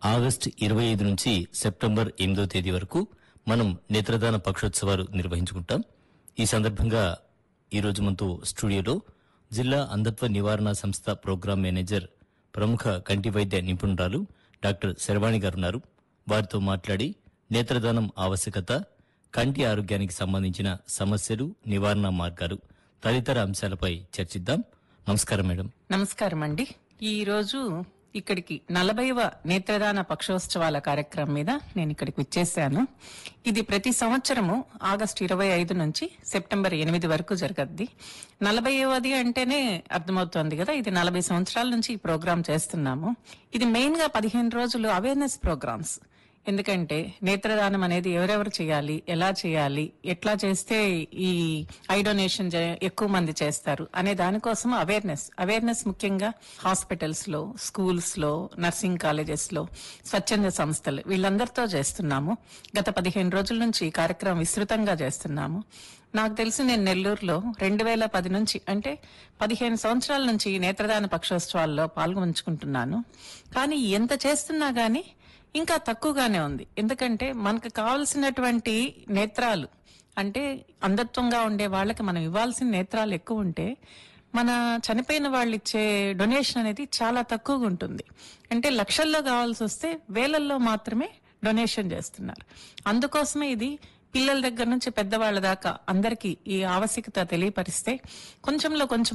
August 25 నుంచి September 8వ తేదీ వరకు మనం నేత్రదాన పక్షోత్సవాలు నిర్వహించుకుంటాం. ఈ సందర్భంగా ఈరోజు మనతో స్టూడియోలో జిల్లా అంధత్వ నివారణ సంస్థ ప్రోగ్రాం మేనేజర్, ప్రముఖ కంటి వైద్య నిపుణురాలు డాక్టర్ శర్వాణి గారు ఉన్నారు. వారితో మాట్లాడి నేత్రదానం ఆవశ్యకత, కంటి ఆరోగ్యానికి సంబంధించిన సమస్యలు, నివారణ మార్గాలు తదితర అంశాలపై చర్చిద్దాం. నమస్కారం మేడం. నమస్కారం అండి. ఈ రోజు ఇక్కడికి 40వ నేత్రదాన పక్షోత్సవాల కార్యక్రమం మీద నేను ఇక్కడికి వచ్చేసాను. ఇది ప్రతి సంవత్సరము ఆగస్టు 25 నుంచి సెప్టెంబర్ 8 వరకు జరగద్ది. 40వది అంటేనే అర్థమవుతోంది కదా, ఇది 40 సంవత్సరాల నుంచి ఈ ప్రోగ్రాం చేస్తున్నాము. ఇది మెయిన్ గా 15 రోజులు అవేర్నెస్ ప్రోగ్రామ్స్. ఎందుకంటే నేత్రదానం అనేది ఎవరెవరు చేయాలి, ఎలా చేయాలి, ఎట్లా చేస్తే ఈ ఐ డొనేషన్ ఎక్కువ మంది చేస్తారు అనే దానికోసం అవేర్నెస్ ముఖ్యంగా హాస్పిటల్స్ లో, స్కూల్స్ లో, నర్సింగ్ కాలేజెస్ లో, స్వచ్ఛంద సంస్థలు వీళ్ళందరితో చేస్తున్నాము. గత 15 రోజుల నుంచి ఈ కార్యక్రమం విస్తృతంగా చేస్తున్నాము. నాకు తెలిసి నేను నెల్లూరులో 2010 నుంచి అంటే 15 సంవత్సరాల నుంచి నేత్రదాన పక్షోత్సవాల్లో పాల్గొంచుకుంటున్నాను. కానీ ఎంత చేస్తున్నా గానీ ఇంకా తక్కువగానే ఉంది. ఎందుకంటే మనకు కావలసినటువంటి నేత్రాలు, అంటే అంధత్వంగా ఉండే వాళ్ళకి మనం ఇవ్వాల్సిన నేత్రాలు ఎక్కువ ఉంటే మన చనిపోయిన వాళ్ళు ఇచ్చే డొనేషన్ అనేది చాలా తక్కువగా ఉంటుంది. అంటే లక్షల్లో కావాల్సి వస్తే వేలల్లో మాత్రమే డొనేషన్ చేస్తున్నారు. అందుకోసమే ఇది పిల్లల దగ్గర నుంచి పెద్దవాళ్ల దాకా అందరికీ ఈ ఆవశ్యకత తెలియపరిస్తే కొంచెంలో కొంచెం